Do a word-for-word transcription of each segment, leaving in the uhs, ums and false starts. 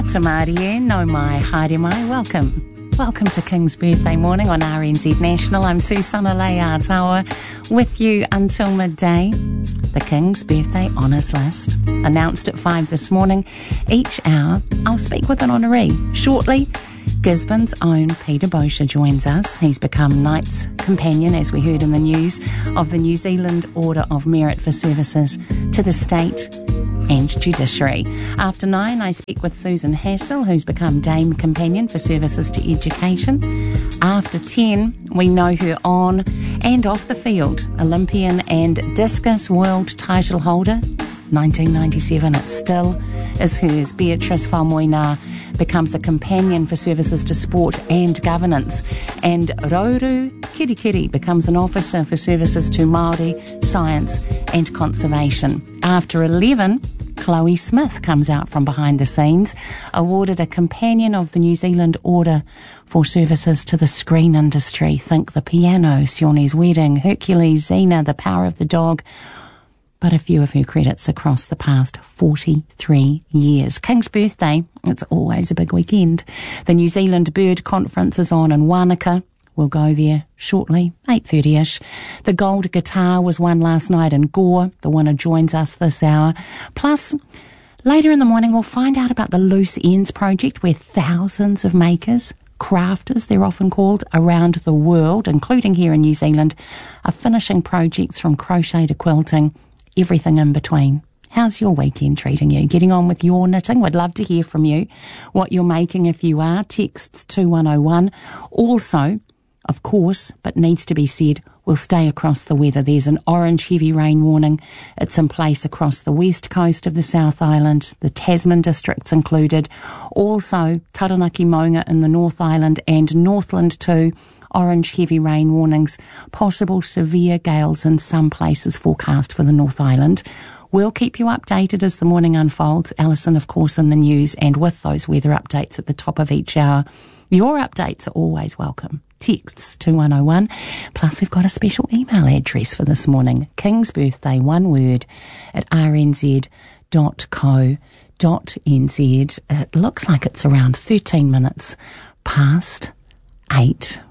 Tamarie, no mai, haere mai, welcome. Welcome to King's Birthday Morning on R N Z National. I'm Susana Leia-Taua with you until midday. The King's Birthday Honours List, announced at five this morning. Each hour, I'll speak with an honoree. Shortly, Gisborne's own Peter Bosher joins us. He's become Knight's Companion, as we heard in the news, of the New Zealand Order of Merit for services to the state and judiciary. After nine, I speak with Susan Hassel, who's become Dame Companion for services to education. After ten, we know her on and off the field. Olympian and discus world title holder. nineteen ninety-seven, it still is hers. Beatrice Faumuina becomes a companion for services to sport and governance. And Rauru Kirikiri becomes an officer for services to Māori, science and conservation. After eleven, Chloe Smith comes out from behind the scenes, awarded a Companion of the New Zealand Order for services to the screen industry. Think The Piano, Sione's Wedding, Hercules, Xena, The Power of the Dog, but a few of her credits across the past forty-three years. King's Birthday, it's always a big weekend. The New Zealand Bird Conference is on in Wanaka. We'll go there shortly, eight thirty-ish. The Gold Guitar was won last night in Gore. The winner joins us this hour. Plus, later in the morning, we'll find out about the Loose Ends project, where thousands of makers, crafters, they're often called, around the world, including here in New Zealand, are finishing projects from crochet to quilting, everything in between. How's your weekend treating you? Getting on with your knitting? We'd love to hear from you. What you're making if you are. Texts two one oh one. Also, of course, but needs to be said, we'll stay across the weather. There's an orange heavy rain warning. It's in place across the west coast of the South Island, the Tasman districts included. Also, Taranaki Maunga in the North Island and Northland too. Orange heavy rain warnings. Possible severe gales in some places forecast for the North Island. We'll keep you updated as the morning unfolds. Alison, of course, in the news, and with those weather updates at the top of each hour. Your updates are always welcome. Texts two one oh one. Plus, we've got a special email address for this morning. King's Birthday, one word, at r n z dot co dot n z. It looks like it's around thirteen minutes past eight.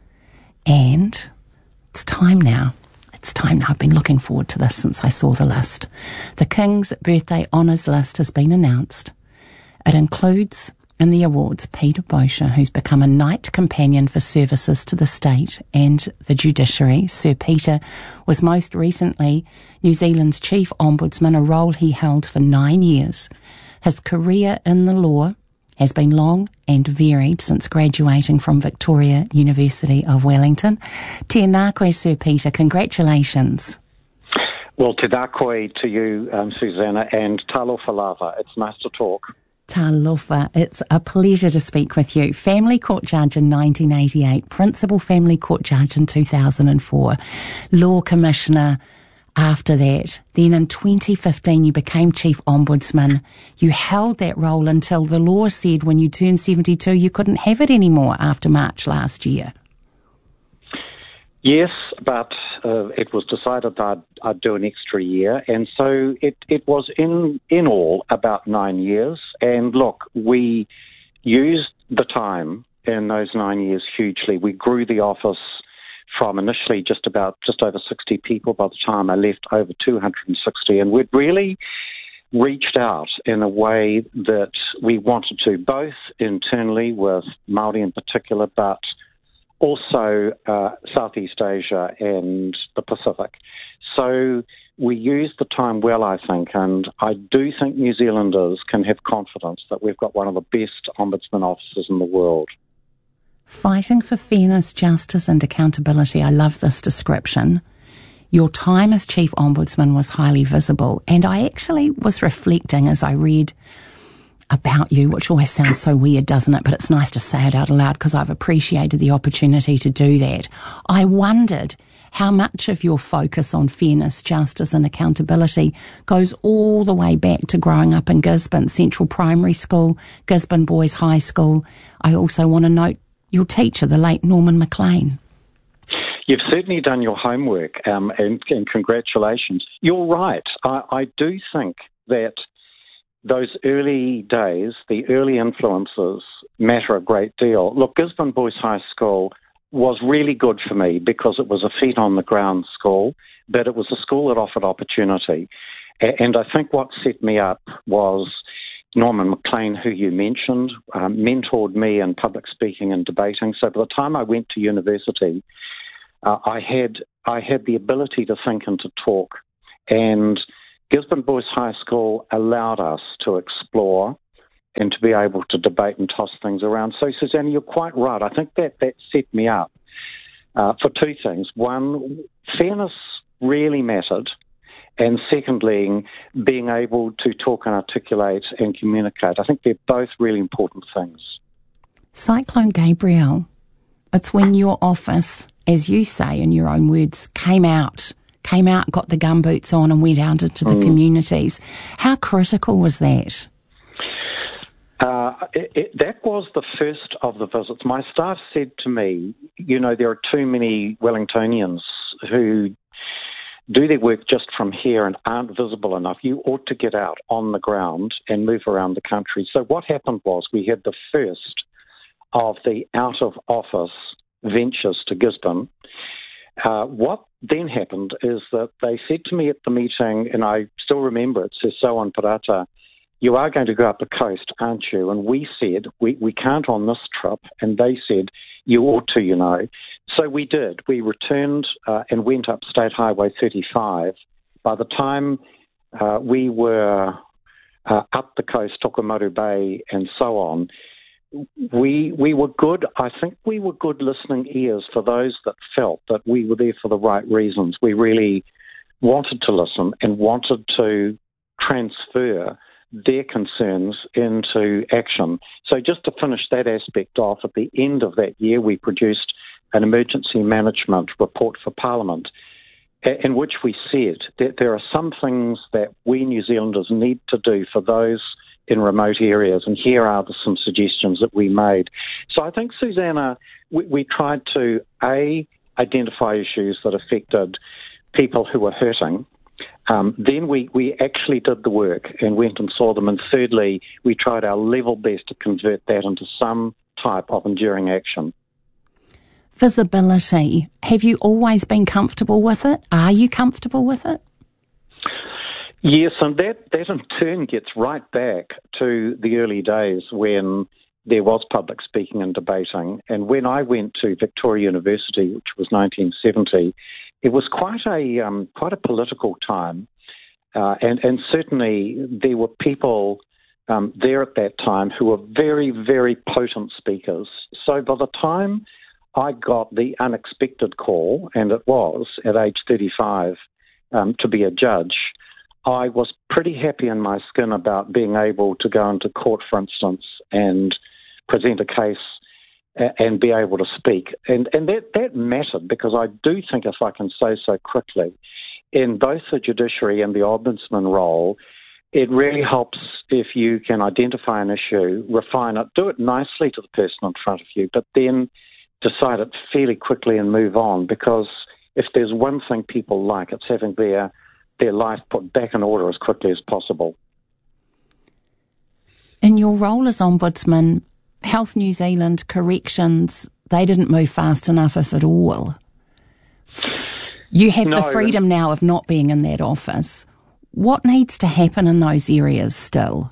And it's time now. It's time now. I've been looking forward to this since I saw the list. The King's Birthday Honours List has been announced. It includes, in the awards, Peter Bosher, who's become a Knight Companion for services to the state and the judiciary. Sir Peter was most recently New Zealand's Chief Ombudsman, a role he held for nine years. His career in the law has been long and varied since graduating from Victoria University of Wellington. Tēnā koe, Sir Peter. Congratulations. Well, tēnā koe to you, um, Susanna, and talofa lava. It's nice to talk. Talofa, it's a pleasure to speak with you. Family Court Judge in nineteen eighty-eight, Principal Family Court Judge in two thousand four, Law Commissioner after that. Then in twenty fifteen, you became Chief Ombudsman. You held that role until the law said when you turned seventy-two, you couldn't have it anymore after March last year. Yes, but uh, it was decided that I'd, I'd do an extra year, and so it, it was in, in all about nine years. And look, we used the time in those nine years hugely. We grew the office from initially just about just over sixty people. By the time I left, over two hundred sixty, and we'd really reached out in a way that we wanted to, both internally with Māori in particular, but also uh, Southeast Asia and the Pacific. So we used the time well, I think, and I do think New Zealanders can have confidence that we've got one of the best ombudsman offices in the world. Fighting for fairness, justice and accountability. I love this description. Your time as Chief Ombudsman was highly visible, and I actually was reflecting as I read about you, which always sounds so weird, doesn't it? But it's nice to say it out loud because I've appreciated the opportunity to do that. I wondered how much of your focus on fairness, justice and accountability goes all the way back to growing up in Gisborne, Central Primary School, Gisborne Boys High School. I also want to note your teacher, the late Norman McLean. You've certainly done your homework, um, and, and congratulations. You're right. I, I do think that those early days, the early influences matter a great deal. Look, Gisborne Boys High School was really good for me because it was a feet-on-the-ground school, but it was a school that offered opportunity. And I think what set me up was Norman McLean, who you mentioned, um, mentored me in public speaking and debating. So by the time I went to university, uh, I had I had the ability to think and to talk. And Gisborne Boys High School allowed us to explore and to be able to debate and toss things around. So, Susanna, you're quite right. I think that that set me up uh, for two things. One, fairness really mattered. And secondly, being able to talk and articulate and communicate. I think they're both really important things. Cyclone Gabrielle, it's when your office, as you say in your own words, came out, came out, got the gumboots on and went out into the mm. communities. How critical was that? Uh, it, it, that was the first of the visits. My staff said to me, you know, there are too many Wellingtonians who do their work just from here and aren't visible enough. You ought to get out on the ground and move around the country. So what happened was we had the first of the out-of-office ventures to Gisborne. Uh, what then happened is that they said to me at the meeting, and I still remember it, Sir Sowan Parata, you are going to go up the coast, aren't you? And we said, we, we can't on this trip. And they said, you ought to, you know. So we did. We returned uh, and went up State Highway thirty-five. By the time uh, we were uh, up the coast, Tokomaru Bay and so on, we we were good. I think we were good listening ears for those that felt that we were there for the right reasons. We really wanted to listen and wanted to transfer their concerns into action. So just to finish that aspect off, at the end of that year, we produced an emergency management report for Parliament in which we said that there are some things that we New Zealanders need to do for those in remote areas, and here are the, some suggestions that we made. So I think, Susanna, we, we tried to, A, identify issues that affected people who were hurting. Um, then we, we actually did the work and went and saw them. And thirdly, we tried our level best to convert that into some type of enduring action. Visibility. Have you always been comfortable with it? Are you comfortable with it? Yes, and that, that in turn gets right back to the early days when there was public speaking and debating. And when I went to Victoria University, which was nineteen seventy, it was quite a um, quite a political time, uh, and and certainly there were people um, there at that time who were very, very potent speakers. So by the time I got the unexpected call, and it was at age thirty-five, um, to be a judge, I was pretty happy in my skin about being able to go into court, for instance, and present a case and be able to speak. And and that, that mattered because I do think, if I can say so quickly, in both the judiciary and the ombudsman role, it really helps if you can identify an issue, refine it, do it nicely to the person in front of you, but then decide it fairly quickly and move on, because if there's one thing people like, it's having their, their life put back in order as quickly as possible. In your role as Ombudsman, Health New Zealand, corrections, they didn't move fast enough, if at all. You have no. the freedom now of not being in that office. What needs to happen in those areas still?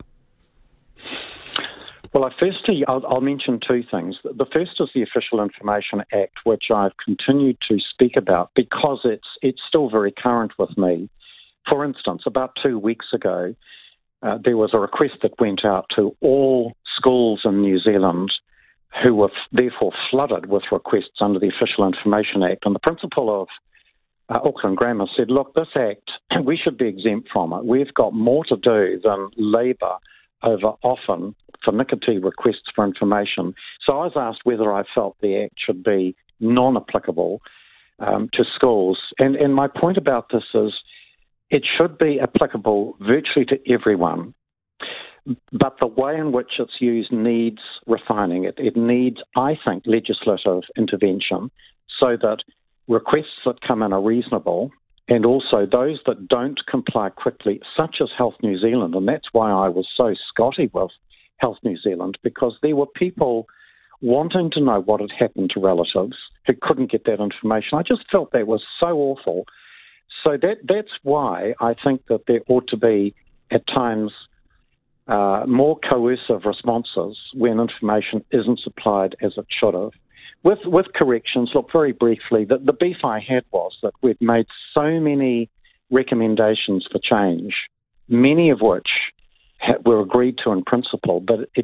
Well, firstly, I'll, I'll mention two things. The first is the Official Information Act, which I've continued to speak about because it's it's still very current with me. For instance, about two weeks ago, uh, there was a request that went out to all schools in New Zealand who were f- therefore flooded with requests under the Official Information Act. And the principal of uh, Auckland Grammar said, look, this act, we should be exempt from it. We've got more to do than labour over often finicky requests for information. So I was asked whether I felt the Act should be non-applicable um, to schools. And, and my point about this is it should be applicable virtually to everyone, but the way in which it's used needs refining. It, it needs, I think, legislative intervention so that requests that come in are reasonable and also those that don't comply quickly, such as Health New Zealand. And that's why I was so Scotty with Health New Zealand, because there were people wanting to know what had happened to relatives who couldn't get that information. I just felt that was so awful. So that that's why I think that there ought to be, at times, uh, more coercive responses when information isn't supplied as it should have. With with corrections, look, very briefly, the, the beef I had was that we'd made so many recommendations for change, many of which ha- were agreed to in principle, but it